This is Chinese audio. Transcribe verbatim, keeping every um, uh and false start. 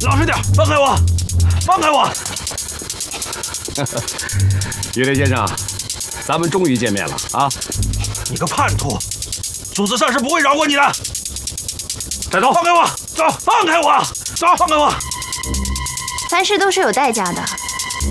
老实点，放开我，放开我！ 于雷先生，咱们终于见面了啊！ 你个叛徒，主子上是不会饶过你的。 带走， 放开我，走，放开我，走，放开我。 凡事都是有代价的。